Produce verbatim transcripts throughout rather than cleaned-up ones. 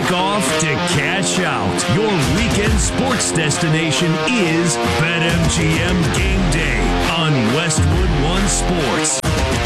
kick off to cash out. Your weekend sports destination is BetMGM Game Day on Westwood One Sports.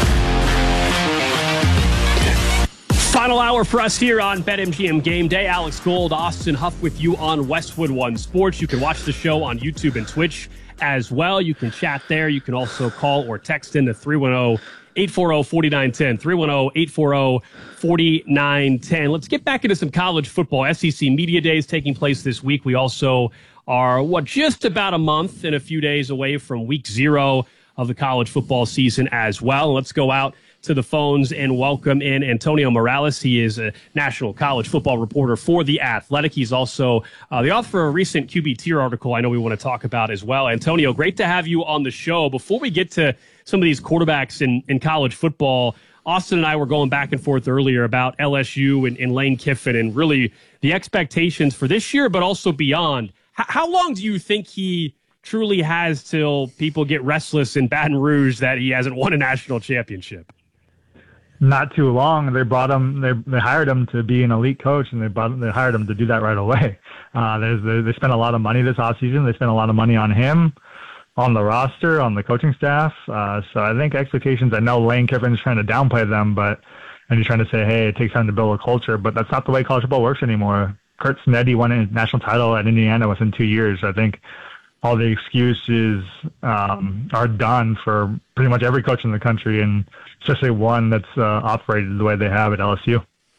Final hour for us here on BetMGM Game Day. Alex Gold, Austin Huff with you on Westwood One Sports. You can watch the show on YouTube and Twitch as well. You can chat there. You can also call or text in to three one zero, eight four zero, four nine one zero, three one zero, eight four zero, four nine one zero. Let's get back into some college football. S E C Media Days taking place this week. We also are, what, just about a month and a few days away from week zero of the college football season as well. Let's go out to the phones and welcome in Antonio Morales. He is a national college football reporter for The Athletic. He's also uh, the author of a recent Q B tier article I know we want to talk about as well. Antonio, great to have you on the show. Before we get to some of these quarterbacks in, in college football, Austin and I were going back and forth earlier about L S U and, and Lane Kiffin and really the expectations for this year, but also beyond. H- how long do you think he truly has till people get restless in Baton Rouge that he hasn't won a national championship? Not too long. They brought him. They they hired him to be an elite coach, and they brought they hired him to do that right away. Uh, there's they, they spent a lot of money this offseason. They spent a lot of money on him, on the roster, on the coaching staff. Uh, so I think expectations. I know Lane Kiffin's trying to downplay them, but and he's trying to say, hey, it takes time to build a culture. But that's not the way college football works anymore. Kurt Sneddie won a national title at Indiana within two years. I think all the excuses um, are done for pretty much every coach in the country, and especially one that's uh, operated the way they have at L S U.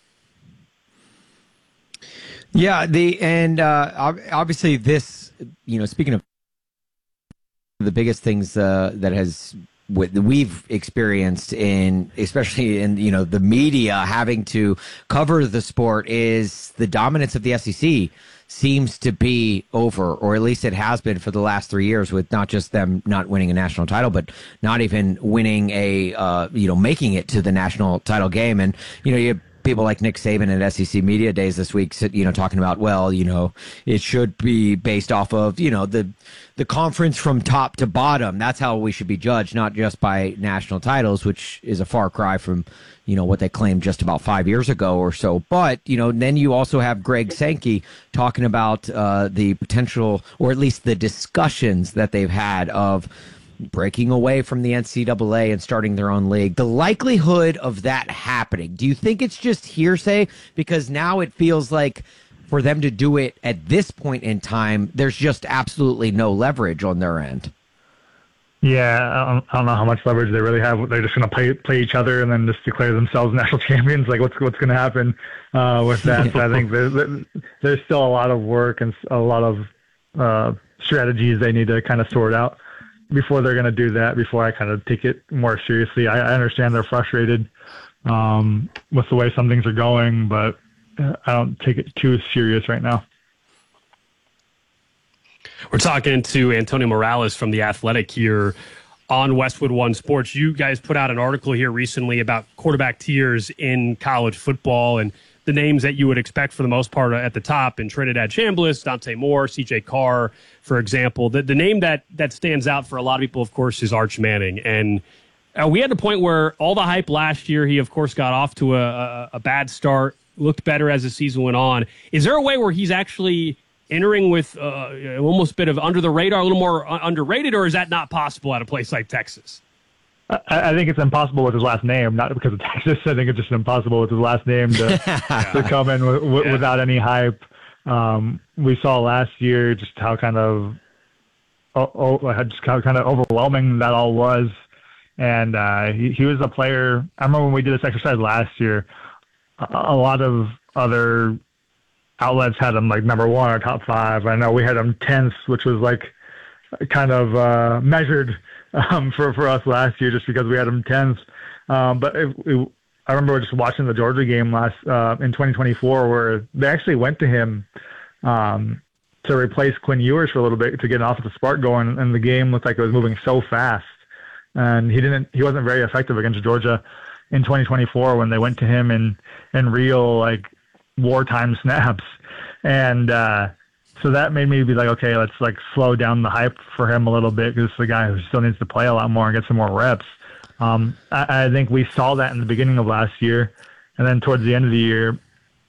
Yeah, the and uh, obviously this, you know, speaking of the biggest things uh, that has we've experienced in, especially in, you know, the media having to cover the sport, is the dominance of the S E C seems to be over, or at least it has been for the last three years, with not just them not winning a national title, but not even winning a, uh, you know, making it to the national title game. And, you know, you have people like Nick Saban at S E C Media Days this week, you know, talking about, well, you know, it should be based off of, you know, the, the conference from top to bottom. That's how we should be judged, not just by national titles, which is a far cry from, you know, what they claimed just about five years ago or so. But, you know, then you also have Greg Sankey talking about uh, the potential, or at least the discussions that they've had of breaking away from the N C double A and starting their own league. The likelihood of that happening, do you think it's just hearsay? Because now it feels like for them to do it at this point in time, there's just absolutely no leverage on their end. Yeah, I don't, I don't know how much leverage they really have. They're just going to play play each other and then just declare themselves national champions. Like, what's what's going to happen uh, with that? So I think there's, there's still a lot of work and a lot of uh, strategies they need to kind of sort out before they're going to do that, before I kind of take it more seriously. I, I understand they're frustrated um, with the way some things are going, but I don't take it too serious right now. We're talking to Antonio Morales from The Athletic here on Westwood One Sports. You guys put out an article here recently about quarterback tiers in college football and the names that you would expect for the most part at the top in Trinidad Chambliss, Dante Moore, C J Carr, for example. The, the name that, that stands out for a lot of people, of course, is Arch Manning. And uh, we had a point where all the hype last year, he, of course, got off to a, a, a bad start, looked better as the season went on. Is there a way where he's actually entering with uh, almost a bit of under the radar, a little more uh, underrated, or is that not possible at a place like Texas? I, I think it's impossible with his last name, not because of Texas. I think it's just impossible with his last name to, to come in w- w- yeah. without any hype. Um, we saw last year just how kind of oh, oh, just how kind of overwhelming that all was. And uh, he, he was a player. I remember when we did this exercise last year, a, a lot of other outlets had him like number one or top five. I know we had him tenth, which was like kind of uh, measured um, for, for us last year just because we had him tenth. Um, but it, it, I remember just watching the Georgia game last uh, in twenty twenty-four where they actually went to him um, to replace Quinn Ewers for a little bit to get an offensive spark going, and the game looked like it was moving so fast. And he didn't. He wasn't very effective against Georgia in twenty twenty-four when they went to him in, in real like wartime snaps. And uh, so that made me be like, okay, let's like slow down the hype for him a little bit because it's the guy who still needs to play a lot more and get some more reps. Um, I, I think we saw that in the beginning of last year, and then towards the end of the year,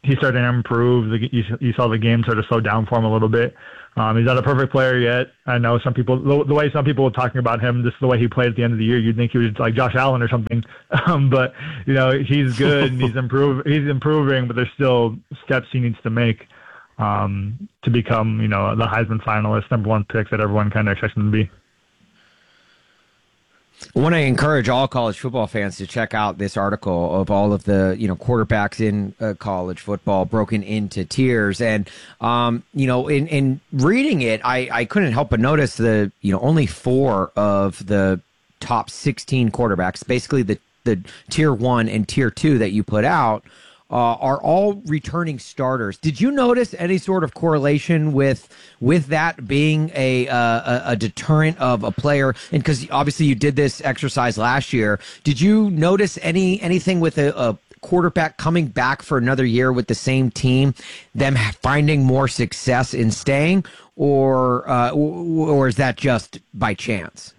he's starting to improve. The, you, you saw the game sort of slow down for him a little bit. Um, he's not a perfect player yet. I know some people, the, the way some people were talking about him, just the way he played at the end of the year, you'd think he was like Josh Allen or something. Um, but, you know, he's good and he's improve, he's improving, but there's still steps he needs to make um, to become, you know, the Heisman finalist, number one pick that everyone kind of expects him to be. I want to encourage all college football fans to check out this article of all of the, you know, quarterbacks in uh, college football broken into tiers. And, um, you know, in, in reading it, I, I couldn't help but notice the, you know, only four of the top sixteen quarterbacks, basically the, the tier one and tier two that you put out, Uh, are all returning starters. Did you notice any sort of correlation with with that being a uh, a deterrent of a player? And because obviously you did this exercise last year, did you notice any anything with a, a quarterback coming back for another year with the same team, them finding more success in staying, or uh, or is that just by chance?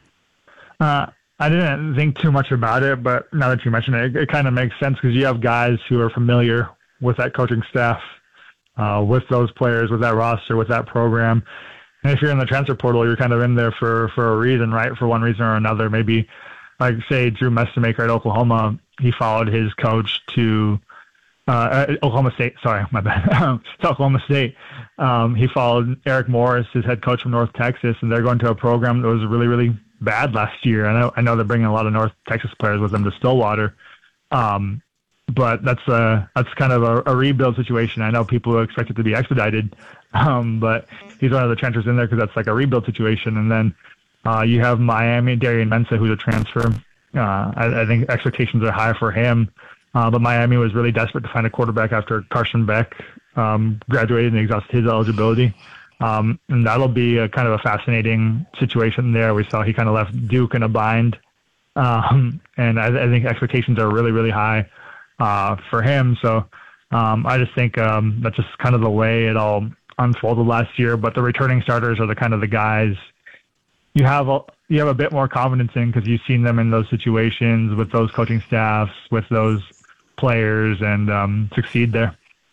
Uh I didn't think too much about it, but now that you mention it, it, it kind of makes sense because you have guys who are familiar with that coaching staff, uh, with those players, with that roster, with that program. And if you're in the transfer portal, you're kind of in there for, for a reason, right? For one reason or another. Maybe, like, say, Drew Messamaker at Oklahoma, he followed his coach to uh, Oklahoma State. Sorry, my bad. to Oklahoma State. Um, he followed Eric Morris, his head coach from North Texas, and they're going to a program that was really, really bad last year. I know I know they're bringing a lot of North Texas players with them to Stillwater, um, but that's a that's kind of a, a rebuild situation. I know people expect it to be expedited, um, but he's one of the transfers in there because that's like a rebuild situation. And then uh, you have Miami, Darian Mensah, who's a transfer. Uh, I, I think expectations are high for him, uh, but Miami was really desperate to find a quarterback after Carson Beck um, graduated and exhausted his eligibility. Um, and that'll be a kind of a fascinating situation there. We saw he kind of left Duke in a bind. Um, and I, I think expectations are really, really high, uh, for him. So, um, I just think, um, that's just kind of the way it all unfolded last year, but the returning starters are the kind of the guys you have, a, you have a bit more confidence in because you've seen them in those situations with those coaching staffs, with those players, and, um, succeed there.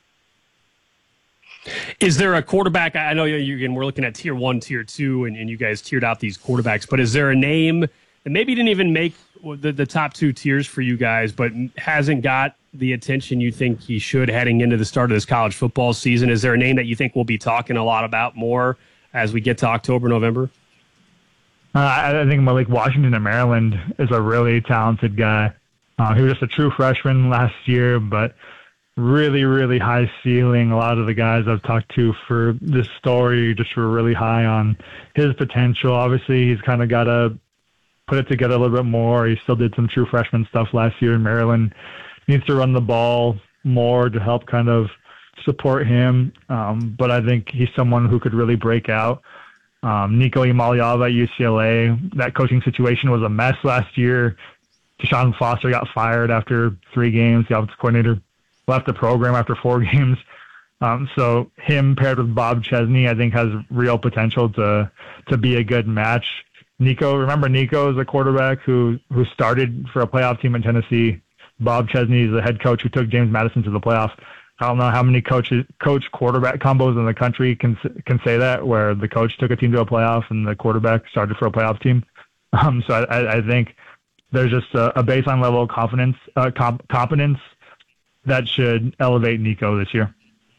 Is there a quarterback? I know you again, we're looking at tier one, tier two, and, and you guys tiered out these quarterbacks, but is there a name that maybe didn't even make the, the top two tiers for you guys, but hasn't got the attention you think he should heading into the start of this college football season? Is there a name that you think we'll be talking a lot about more as we get to October, November? Uh, I, I think Malik Washington in Maryland is a really talented guy. Uh, he was just a true freshman last year, but really, really high ceiling. A lot of the guys I've talked to for this story just were really high on his potential. Obviously, he's kind of got to put it together a little bit more. He still did some true freshman stuff last year in Maryland. Needs to run the ball more to help kind of support him. Um, but I think he's someone who could really break out. Um, Nico Imaliava at U C L A, that coaching situation was a mess last year. Deshaun Foster got fired after three games. The offensive coordinator left the program after four games. Um, so him paired with Bob Chesney, I think, has real potential to to be a good match. Nico, remember Nico is a quarterback who, who started for a playoff team in Tennessee. Bob Chesney is the head coach who took James Madison to the playoff. I don't know how many coaches, coach quarterback combos in the country can can say that, where the coach took a team to a playoff and the quarterback started for a playoff team. Um, so I, I think there's just a, a baseline level of confidence, uh, comp, competence that should elevate Nico this year.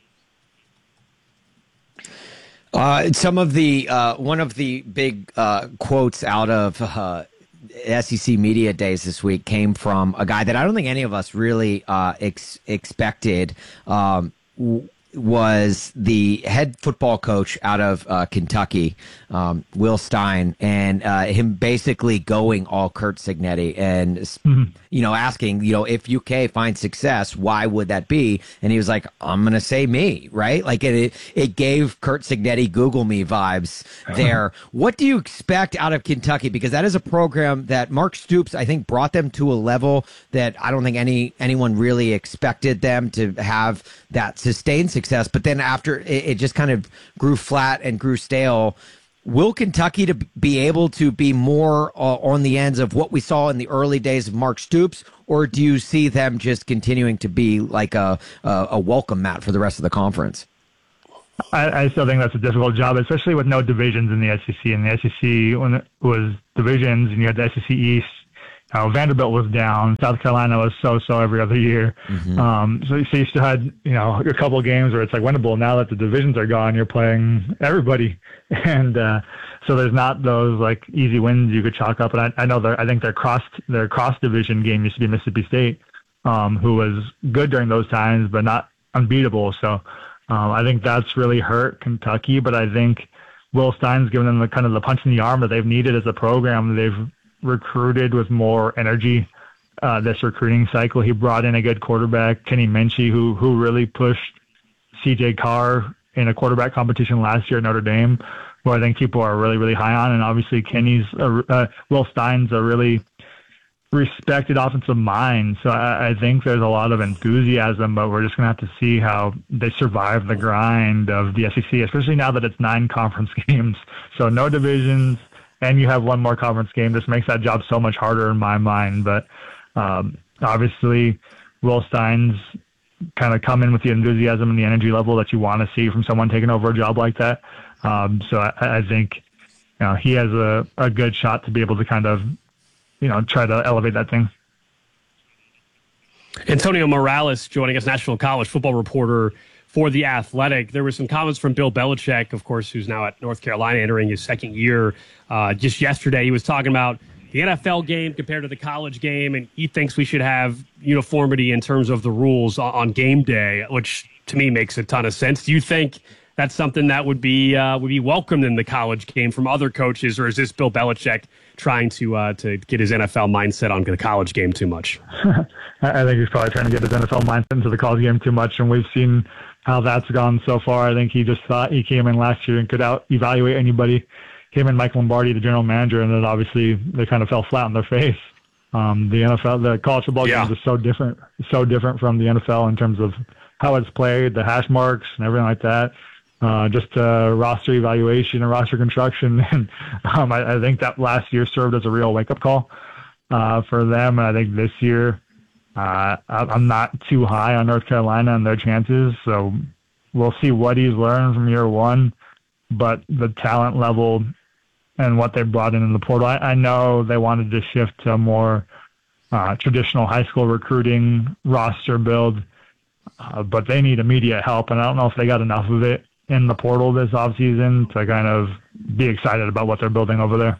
Uh, some of the uh, one of the big uh, quotes out of uh, S E C Media Days this week came from a guy that I don't think any of us really uh, ex- expected. Um, w- was the head football coach out of uh, Kentucky, um, Will Stein, and uh, him basically going all Curt Cignetti and, mm-hmm. you know, asking, you know, if U K finds success, why would that be? And he was like, I'm going to say me, right? Like it, it gave Curt Cignetti Google me vibes there. What do you expect out of Kentucky? Because that is a program that Mark Stoops, I think, brought them to a level that I don't think any anyone really expected them to have that sustained success. But then after it, it just kind of grew flat and grew stale. will Kentucky to be able to be more uh, on the ends of what we saw in the early days of Mark Stoops, or do you see them just continuing to be like a a, a welcome mat for the rest of the conference? I, I still think that's a difficult job, especially with no divisions in the S E C. And the S E C, when it was divisions, and you had the S E C East, uh, Vanderbilt was down, South Carolina was so-so every other year. Mm-hmm. Um, so, so you still had, you know, a couple of games where it's like winnable. Now that the divisions are gone, you're playing everybody, and uh, so there's not those like easy wins you could chalk up. And I, I know that I think their cross their cross division game used to be Mississippi State, um, who was good during those times, but not unbeatable. So. Um, I think that's really hurt Kentucky, but I think Will Stein's given them the kind of the punch in the arm that they've needed as a program. They've recruited with more energy uh, this recruiting cycle. He brought in a good quarterback, Kenny Minchie, who who really pushed C J Carr in a quarterback competition last year at Notre Dame, who I think people are really, really high on. And obviously Kenny's a, uh, Will Stein's a really respected offensive mind. So I, I think there's a lot of enthusiasm, but we're just going to have to see how they survive the grind of the S E C, especially now that it's nine conference games. So no divisions, and you have one more conference game. This makes that job so much harder in my mind. But um, obviously, Will Stein's kind of come in with the enthusiasm and the energy level that you want to see from someone taking over a job like that. Um, so I, I think you know, he has a, a good shot to be able to kind of you know, try to elevate that thing. Antonio Morales joining us, national college football reporter for The Athletic. There were some comments from Bill Belichick, of course, who's now at North Carolina entering his second year. Uh, just yesterday, he was talking about the N F L game compared to the college game, and he thinks we should have uniformity in terms of the rules on, on game day, which to me makes a ton of sense. Do you think that's something that would be uh, would be welcomed in the college game from other coaches, or is this Bill Belichick trying to uh, to get his N F L mindset on the college game too much? I think he's probably trying to get his N F L mindset into the college game too much, and we've seen how that's gone so far. I think he just thought he came in last year and could out evaluate anybody. Him and Mike Lombardi, the general manager, and then obviously they kind of fell flat on their face. Um, the N F L, the college football yeah. games are so different, so different from the N F L in terms of how it's played, the hash marks, and everything like that. Uh, just uh, roster evaluation and roster construction. And um, I, I think that last year served as a real wake-up call uh, for them. And I think this year uh, I'm not too high on North Carolina and their chances. So we'll see what he's learned from year one. But the talent level and what they brought in in the portal, I, I know they wanted to shift to a more uh, traditional high school recruiting roster build, uh, but they need immediate help. And I don't know if they got enough of it in the portal this offseason to kind of be excited about what they're building over there.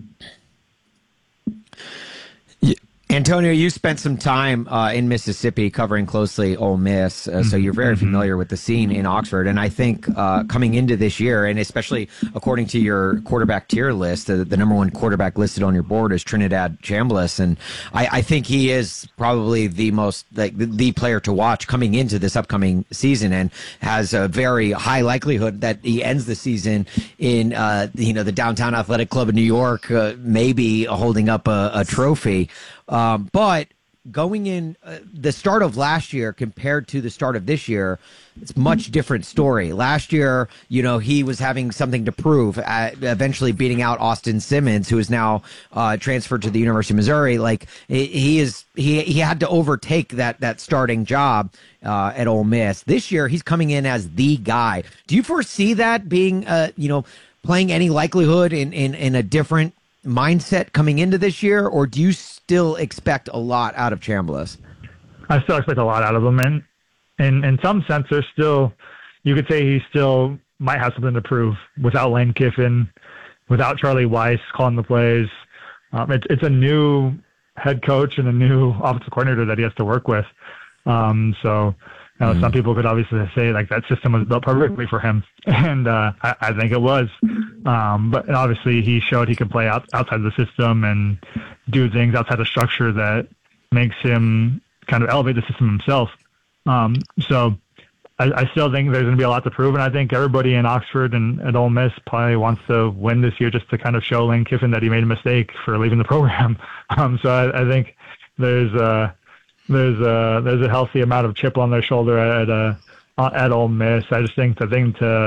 Antonio, you spent some time uh, in Mississippi covering closely Ole Miss, uh, so you're very familiar with the scene in Oxford. And I think uh, coming into this year, and especially according to your quarterback tier list, the, the number one quarterback listed on your board is Trinidad Chambliss. And I, I think he is probably the most, like the, the player to watch coming into this upcoming season, and has a very high likelihood that he ends the season in, uh, you know, the Downtown Athletic Club in New York, uh, maybe holding up a, a trophy. Um, but going in uh, the start of last year compared to the start of this year, it's a much different story. Last year, you know, he was having something to prove, at eventually beating out Austin Simmons, who is now uh, transferred to the University of Missouri. Like he is, he he had to overtake that that starting job uh, at Ole Miss. This year, he's coming in as the guy. Do you foresee that being, uh, you know, playing any likelihood in in, in a different mindset coming into this year, or do you still expect a lot out of Chambliss? I still expect a lot out of him, and in in some sense, there's still, you could say he still might have something to prove without Lane Kiffin, without Charlie Weiss calling the plays. Um, it, it's a new head coach and a new offensive coordinator that he has to work with. Um, so, you know, mm-hmm. some people could obviously say like that system was built perfectly for him, and uh, I, I think it was. Um, but obviously, he showed he could play out, outside the system and do things outside the structure that makes him kind of elevate the system himself. Um, so, I, I still think there's going to be a lot to prove, and I think everybody in Oxford and at Ole Miss probably wants to win this year just to kind of show Lane Kiffin that he made a mistake for leaving the program. Um, so I, I think there's a there's a there's a healthy amount of chip on their shoulder at uh, at Ole Miss. I just think the thing to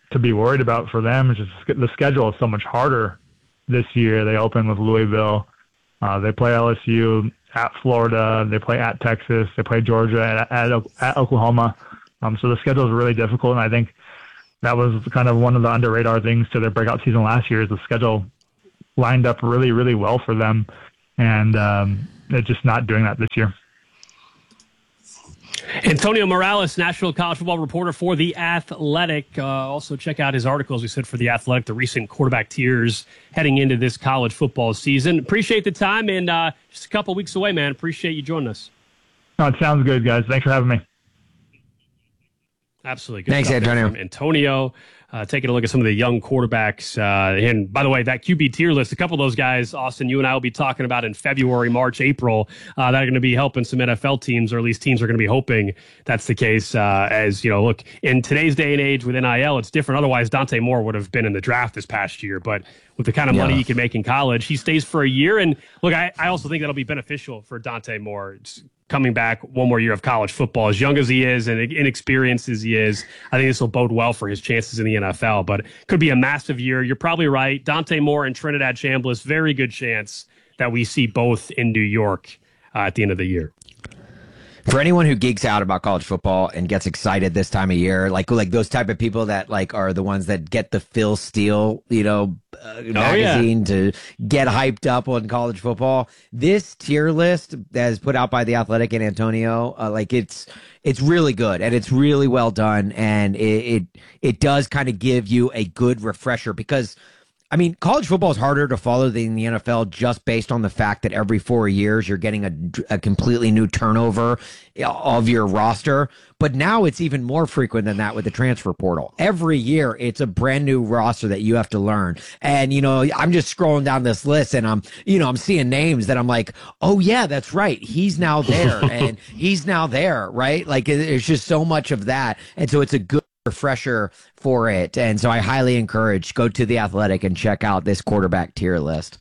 to be worried about for them is just the schedule is so much harder this year. They open with Louisville. Uh, they play L S U at Florida. They play at Texas. They play Georgia at, at, at Oklahoma. Um, so the schedule is really difficult, and I think that was kind of one of the under radar things to their breakout season last year. Is the schedule lined up really, really well for them, and um, they're just not doing that this year. Antonio Morales, National College Football reporter for The Athletic. Uh, also check out his article, as we said, for The Athletic, the recent quarterback tiers heading into this college football season. Appreciate the time, and uh, just a couple weeks away, man. Appreciate you joining us. Oh, it sounds good, guys. Thanks for having me. Absolutely. Good Thanks, Antonio. Antonio, uh, taking a look at some of the young quarterbacks. Uh, and by the way, that Q B tier list, a couple of those guys, Austin, you and I will be talking about in February, March, April, uh, that are going to be helping some N F L teams, or at least teams are going to be hoping that's the case. Uh, as, you know, look, in today's day and age with N I L, it's different. Otherwise, Dante Moore would have been in the draft this past year. But with the kind of money yeah. he can make in college, he stays for a year. And look, I, I also think that'll be beneficial for Dante Moore. It's, coming back one more year of college football, as young as he is and inexperienced as he is, I think this will bode well for his chances in the N F L. But it could be a massive year. You're probably right. Dante Moore and Trinidad Chambliss, very good chance that we see both in New York uh, at the end of the year. For anyone who geeks out about college football and gets excited this time of year, like like those type of people that like are the ones that get the Phil Steele, you know, uh, magazine oh, yeah. to get hyped up on college football. This tier list that is put out by The Athletic and Antonio, uh, like it's it's really good and it's really well done, and it it, it does kind of give you a good refresher because, I mean, college football is harder to follow than the N F L just based on the fact that every four years you're getting a, a completely new turnover of your roster. But now it's even more frequent than that with the transfer portal. Every year it's a brand new roster that you have to learn. And, you know, I'm just scrolling down this list and I'm, you know, I'm seeing names that I'm like, oh, yeah, that's right. He's now there and he's now there, right? Like it's just so much of that. And so it's a good refresher for it, and so I highly encourage go to The Athletic and check out this quarterback tier list.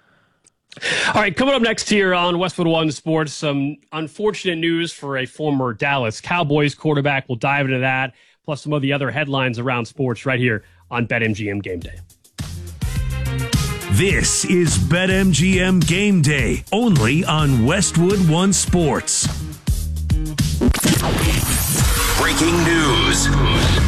All right, coming up next here on Westwood One Sports, some unfortunate news for a former Dallas Cowboys quarterback. We'll dive into that, plus some of the other headlines around sports right here on BetMGM Game Day. This is BetMGM Game Day, only on Westwood One Sports. Breaking news.